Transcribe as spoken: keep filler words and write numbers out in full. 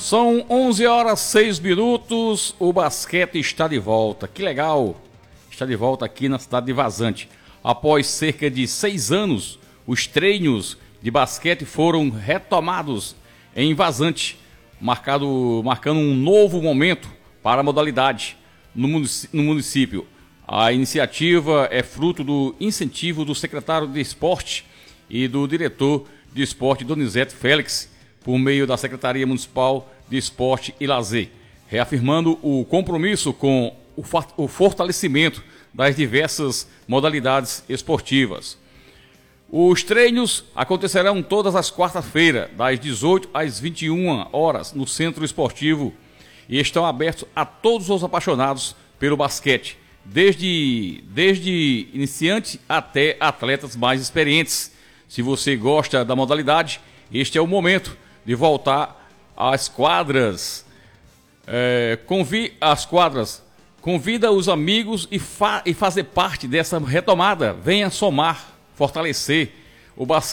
São onze horas, seis minutos, o basquete está de volta. Que legal! Está de volta aqui na cidade de Vazante. Após cerca de seis anos, os treinos de basquete foram retomados em Vazante, marcado, marcando um novo momento para a modalidade no município. A iniciativa é fruto do incentivo do secretário de Esporte e do diretor de Esporte, Donizete Félix, por meio da Secretaria Municipal de Esporte e Lazer, reafirmando o compromisso com o fortalecimento das diversas modalidades esportivas. Os treinos acontecerão todas as quartas-feiras, das dezoito às vinte e uma horas, no Centro Esportivo, e estão abertos a todos os apaixonados pelo basquete, desde, desde iniciantes até atletas mais experientes. Se você gosta da modalidade, este é o momento de voltar às quadras. É, convi as quadras, convida os amigos e, fa e fazer parte dessa retomada. Venha somar, fortalecer o basquete.